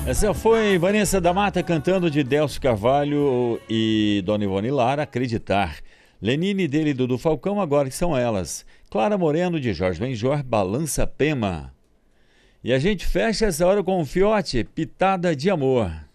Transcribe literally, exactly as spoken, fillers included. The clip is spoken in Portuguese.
Essa foi Vanessa da Mata cantando de Delcio Carvalho e Dona Ivone Lara, Acreditar. Lenine dele e Dudu Falcão, agora que são elas. Clara Moreno de Jorge Benjor, Balança Pema. E a gente fecha essa hora com um fiote, Pitada de Amor.